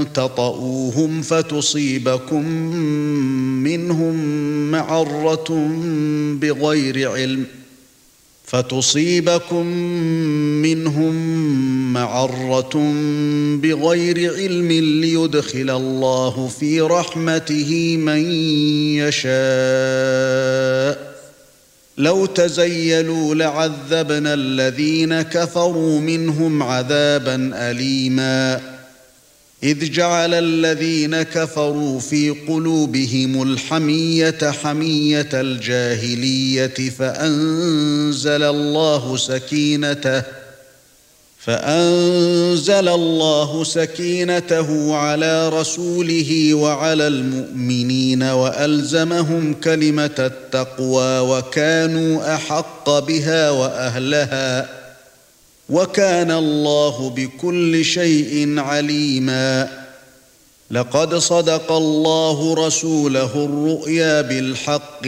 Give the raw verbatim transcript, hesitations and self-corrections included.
تطؤوهم فتصيبكم منهم معرة بغير علم فتصيبكم منهم معرة بغير علم ليدخل الله في رحمته من يشاء لو تزيلوا لعذبنا الذين كفروا منهم عذابا أليما إذ جعل الذين كفروا في قلوبهم الحمية حمية الجاهلية فأنزل الله سكينته فأنزل الله سكينته على رسوله وعلى المؤمنين وألزمهم كلمة التقوى وكانوا أحق بها وأهلها وكان الله بكل شيء عليما لقد صدق الله رسوله الرؤيا بالحق